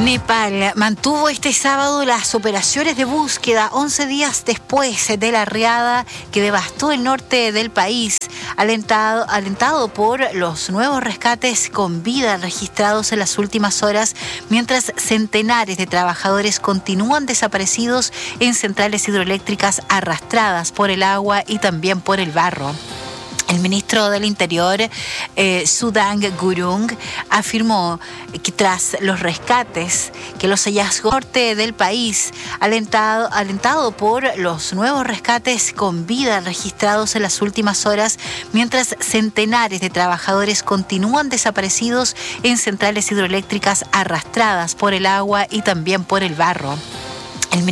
Nepal mantuvo este sábado las operaciones de búsqueda 11 días después de la riada que devastó el norte del país, alentado por los nuevos rescates con vida registrados en las últimas horas, mientras centenares de trabajadores continúan desaparecidos en centrales hidroeléctricas arrastradas por el agua y también por el barro. El ministro del Interior, Sudang Gurung, afirmó que tras los rescates, que los hallazgos norte del país, alentado por los nuevos rescates con vida registrados en las últimas horas, mientras centenares de trabajadores continúan desaparecidos en centrales hidroeléctricas arrastradas por el agua y también por el barro.